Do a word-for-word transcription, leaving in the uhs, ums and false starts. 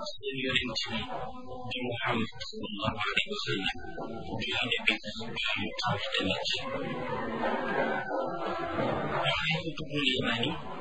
seen yonent bi di Muhammad sallallahu alayhi wa sallam yónne bi yu tawte nit waaye Xutbul Yamani